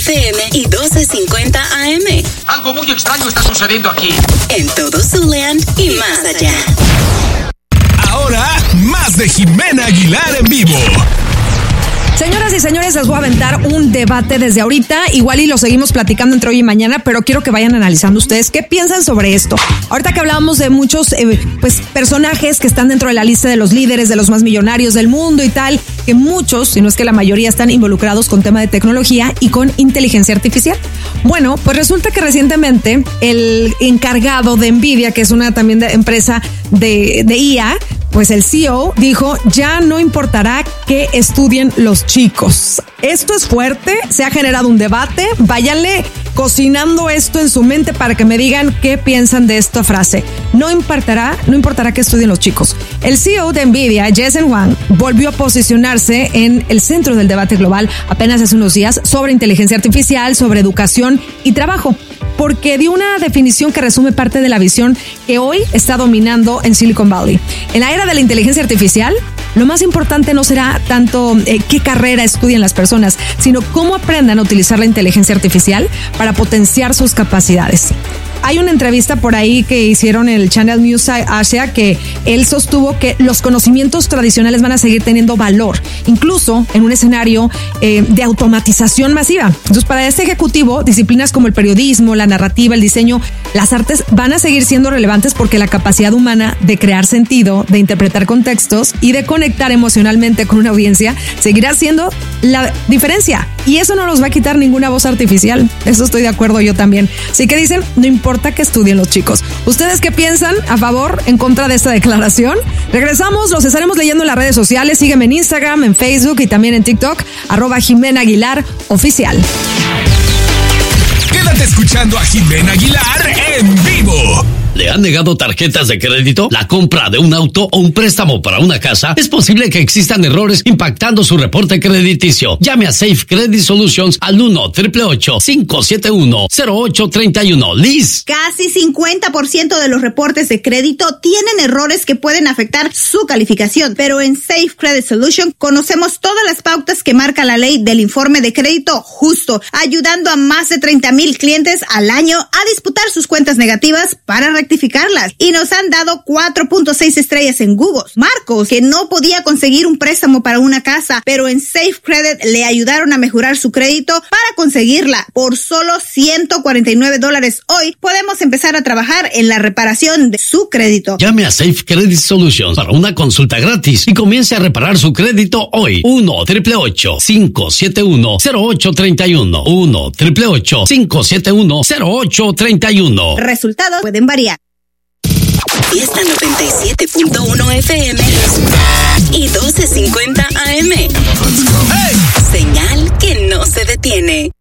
FM y 1250 AM. Algo muy extraño está sucediendo aquí. En todo Zulian y más allá. Ahora, más de Jimena Aguilar en vivo. Señoras y señores, les voy a aventar un debate desde ahorita. Igual y lo seguimos platicando entre hoy y mañana, pero quiero que vayan analizando ustedes qué piensan sobre esto. Ahorita que hablábamos de muchos personajes que están dentro de la lista de los líderes, de los más millonarios del mundo y tal, que muchos, si no es que la mayoría, están involucrados con tema de tecnología y con inteligencia artificial. Bueno, pues resulta que recientemente el encargado de Nvidia, que es una también de empresa de IA, pues el CEO dijo, ya no importará que estudien los chicos. Esto es fuerte, se ha generado un debate, váyanle cocinando esto en su mente para que me digan qué piensan de esta frase. No importará que estudien los chicos. El CEO de Nvidia, Jensen Huang, volvió a posicionarse en el centro del debate global apenas hace unos días sobre inteligencia artificial, sobre educación y trabajo, porque dio una definición que resume parte de la visión que hoy está dominando en Silicon Valley. En la era de la inteligencia artificial, lo más importante no será tanto qué carrera estudien las personas, sino cómo aprendan a utilizar la inteligencia artificial para potenciar sus capacidades. Hay una entrevista por ahí que hicieron en el Channel News Asia que él sostuvo que los conocimientos tradicionales van a seguir teniendo valor, incluso en un escenario de automatización masiva. Entonces, para este ejecutivo, disciplinas como el periodismo, la narrativa, el diseño, las artes van a seguir siendo relevantes porque la capacidad humana de crear sentido, de interpretar contextos y de conectar emocionalmente con una audiencia seguirá siendo la diferencia. Y eso no nos va a quitar ninguna voz artificial. Eso estoy de acuerdo yo también. Así que dicen, no importa que estudien los chicos. ¿Ustedes qué piensan? ¿A favor? ¿En contra de esta declaración? Regresamos, los estaremos leyendo en las redes sociales. Sígueme en Instagram, en Facebook y también en TikTok, @Jimena Aguilar Oficial. Quédate escuchando a Jimena Aguilar en vivo. ¿Le han negado tarjetas de crédito? ¿La compra de un auto o un préstamo para una casa? Es posible que existan errores impactando su reporte crediticio. Llame a Safe Credit Solutions al 1-888-571-0831. Liz. Casi 50% de los reportes de crédito tienen errores que pueden afectar su calificación, pero en Safe Credit Solutions conocemos todas las pautas que marca la ley del informe de crédito justo, ayudando a más de 30,000 clientes al año a disputar sus cuentas negativas para rectificarlas, y nos han dado 4.6 estrellas en Google. Marcos, que no podía conseguir un préstamo para una casa, pero en Safe Credit le ayudaron a mejorar su crédito para conseguirla. Por solo $149 hoy podemos empezar a trabajar en la reparación de su crédito. Llame a Safe Credit Solutions para una consulta gratis y comience a reparar su crédito hoy. 1-888-571-0831. 1-888-571-0831. Resultados pueden variar. Fiesta 97.1 FM y 1250 AM. Señal que no se detiene.